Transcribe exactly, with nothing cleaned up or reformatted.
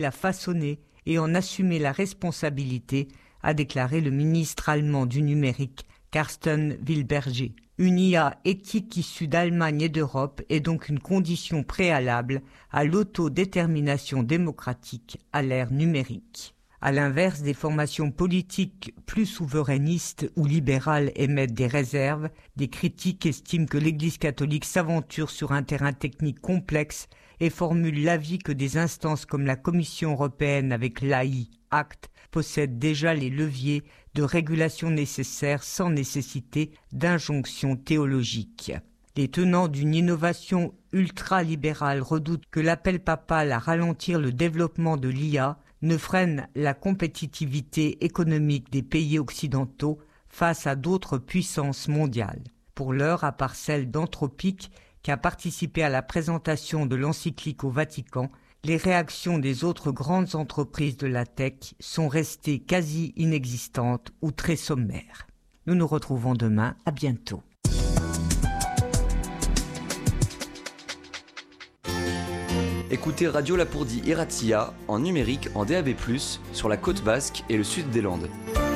la façonner et en assumer la responsabilité, a déclaré le ministre allemand du numérique, Carsten Wilberger. Une I A éthique issue d'Allemagne et d'Europe est donc une condition préalable à l'autodétermination démocratique à l'ère numérique. À l'inverse, des formations politiques plus souverainistes ou libérales émettent des réserves, des critiques estiment que l'Église catholique s'aventure sur un terrain technique complexe et formule l'avis que des instances comme la Commission européenne avec l'A I Act possèdent déjà les leviers de régulation nécessaires sans nécessité d'injonction théologique. Les tenants d'une innovation ultralibérale redoutent que l'appel papal à ralentir le développement de l'I A ne freine la compétitivité économique des pays occidentaux face à d'autres puissances mondiales. Pour l'heure, à part celle d'Anthropic, qui a participé à la présentation de l'encyclique au Vatican, les réactions des autres grandes entreprises de la tech sont restées quasi inexistantes ou très sommaires. Nous nous retrouvons demain, à bientôt. Écoutez Radio Lapourdie Iratia en numérique en D A B plus, sur la côte basque et le sud des Landes.